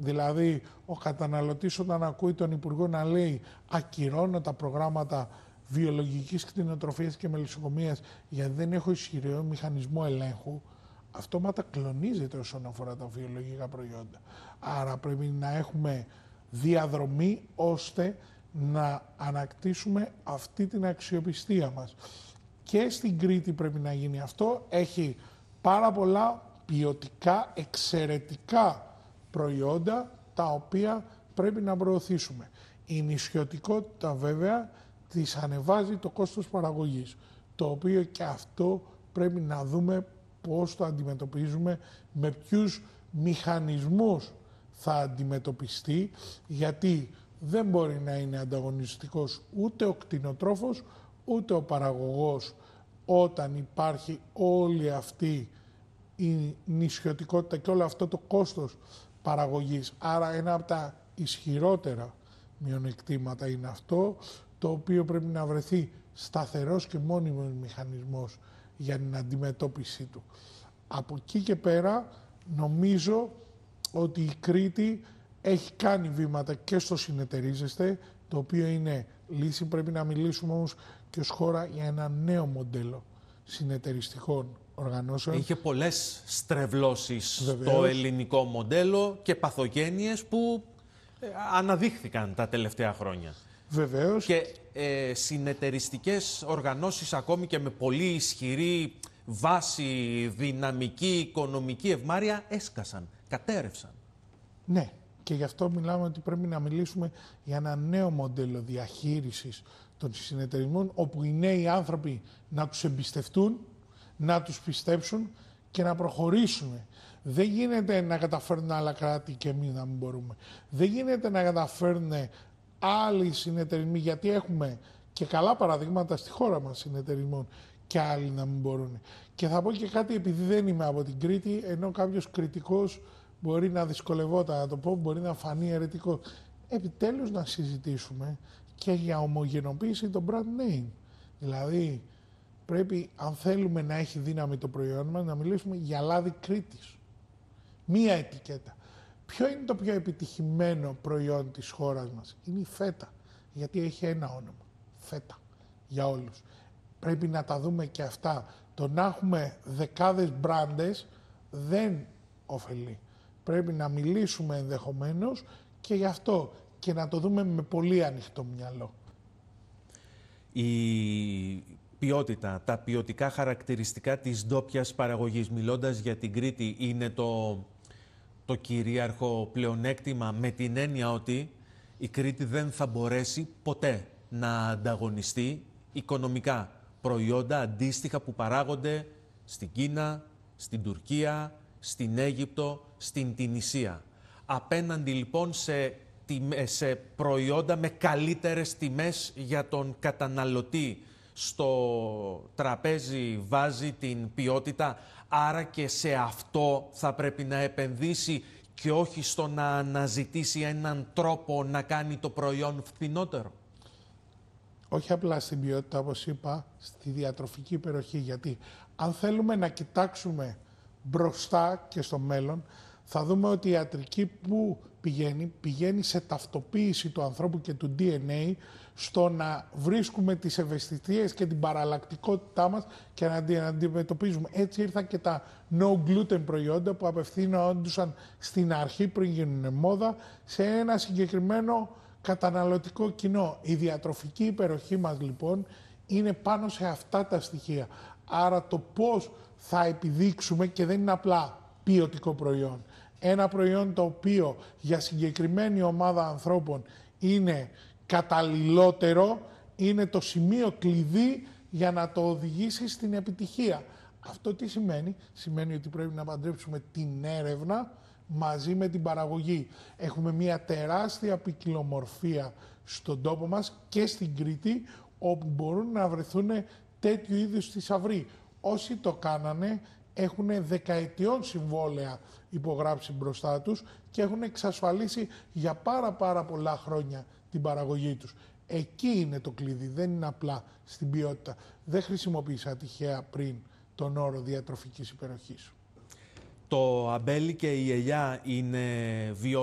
Δηλαδή, ο καταναλωτής όταν ακούει τον Υπουργό να λέει ακυρώνω τα προγράμματα βιολογικής κτηνοτροφίας και μελισσοκομείας γιατί δεν έχω ισχυρό μηχανισμό ελέγχου, αυτόματα κλονίζεται όσον αφορά τα βιολογικά προϊόντα. Άρα πρέπει να έχουμε διαδρομή ώστε να ανακτήσουμε αυτή την αξιοπιστία μας. Και στην Κρήτη πρέπει να γίνει αυτό. Έχει πάρα πολλά ποιοτικά, εξαιρετικά προϊόντα τα οποία πρέπει να προωθήσουμε. Η νησιωτικότητα βέβαια της ανεβάζει το κόστος παραγωγής, το οποίο και αυτό πρέπει να δούμε πώς το αντιμετωπίζουμε, με ποιους μηχανισμούς θα αντιμετωπιστεί, γιατί δεν μπορεί να είναι ανταγωνιστικός ούτε ο κτηνοτρόφος, ούτε ο παραγωγός όταν υπάρχει όλη αυτή η νησιωτικότητα και όλο αυτό το κόστος παραγωγής. Άρα ένα από τα ισχυρότερα μειονεκτήματα είναι αυτό, το οποίο πρέπει να βρεθεί σταθερός και μόνιμος μηχανισμός για την αντιμετώπιση του. Από εκεί και πέρα νομίζω ότι η Κρήτη έχει κάνει βήματα και στο συνεταιρίζεστε, το οποίο είναι λύση. Πρέπει να μιλήσουμε όμως και ως χώρα για ένα νέο μοντέλο συνεταιριστικών οργανώσεων. Είχε πολλές στρεβλώσεις το ελληνικό μοντέλο και παθογένειες που αναδείχθηκαν τα τελευταία χρόνια. Βεβαίως. Και συνεταιριστικές οργανώσεις ακόμη και με πολύ ισχυρή βάση, δυναμική, οικονομική ευμάρεια έσκασαν, κατέρευσαν. Ναι, και γι' αυτό μιλάμε ότι πρέπει να μιλήσουμε για ένα νέο μοντέλο διαχείρισης των συνεταιρισμών, όπου οι νέοι άνθρωποι να τους εμπιστευτούν, να τους πιστέψουν και να προχωρήσουν. Δεν γίνεται να καταφέρουν άλλα κράτη και εμείς να μην μπορούμε. Δεν γίνεται να καταφέρουν άλλοι συνεταιρισμοί, γιατί έχουμε και καλά παραδείγματα στη χώρα μας συνεταιρισμών, και άλλοι να μην μπορούν. Και θα πω και κάτι, επειδή δεν είμαι από την Κρήτη, ενώ κάποιος κριτικός μπορεί να δυσκολευόταν να το πω, μπορεί να φανεί αιρετικό. Επιτέλους να συζητήσουμε και για ομογενοποίηση των brand name. Δηλαδή, πρέπει, αν θέλουμε να έχει δύναμη το προϊόν μας, να μιλήσουμε για λάδι Κρήτης. Μία ετικέτα. Ποιο είναι το πιο επιτυχημένο προϊόν της χώρας μας? Είναι η φέτα, γιατί έχει ένα όνομα. Φέτα, για όλους. Πρέπει να τα δούμε και αυτά. Το να έχουμε δεκάδες μπράντες δεν ωφελεί. Πρέπει να μιλήσουμε ενδεχομένως και γι' αυτό και να το δούμε με πολύ ανοιχτό μυαλό. Η ποιότητα, τα ποιοτικά χαρακτηριστικά της ντόπιας παραγωγής, μιλώντας για την Κρήτη, είναι το κυρίαρχο πλεονέκτημα, με την έννοια ότι η Κρήτη δεν θα μπορέσει ποτέ να ανταγωνιστεί οικονομικά προϊόντα αντίστοιχα που παράγονται στην Κίνα, στην Τουρκία, στην Αίγυπτο, στην Τινησία. Απέναντι λοιπόν σε προϊόντα με καλύτερες τιμές για τον καταναλωτή, στο τραπέζι βάζει την ποιότητα, άρα και σε αυτό θα πρέπει να επενδύσει και όχι στο να αναζητήσει έναν τρόπο να κάνει το προϊόν φθηνότερο. Όχι απλά στην ποιότητα, όπως είπα, στη διατροφική υπεροχή, γιατί αν θέλουμε να κοιτάξουμε μπροστά και στο μέλλον, θα δούμε ότι η ιατρική που πηγαίνει σε ταυτοποίηση του ανθρώπου και του DNA, στο να βρίσκουμε τις ευαισθησίες και την παραλλακτικότητά μας και να την αντιμετωπίζουμε. Έτσι ήρθαν και τα no gluten προϊόντα που απευθύνονταν στην αρχή, πριν γίνουν μόδα, σε ένα συγκεκριμένο καταναλωτικό κοινό. Η διατροφική υπεροχή μας λοιπόν είναι πάνω σε αυτά τα στοιχεία. Άρα το πώς θα επιδείξουμε, και δεν είναι απλά ποιοτικό προϊόν, ένα προϊόν το οποίο για συγκεκριμένη ομάδα ανθρώπων είναι καταλληλότερο, είναι το σημείο κλειδί για να το οδηγήσει στην επιτυχία. Αυτό τι σημαίνει? Σημαίνει ότι πρέπει να παντρέψουμε την έρευνα μαζί με την παραγωγή. Έχουμε μια τεράστια ποικιλομορφία στον τόπο μας και στην Κρήτη, όπου μπορούν να βρεθούν τέτοιου είδους θησαυροί. Όσοι το κάνανε έχουν δεκαετιών συμβόλαια υπογράψει μπροστά τους και έχουν εξασφαλίσει για πάρα πολλά χρόνια την παραγωγή τους. Εκεί είναι το κλειδί, δεν είναι απλά στην ποιότητα. Δεν χρησιμοποίησα τυχαία πριν τον όρο διατροφικής υπεροχής. Το αμπέλι και η ελιά είναι βιώσιμο.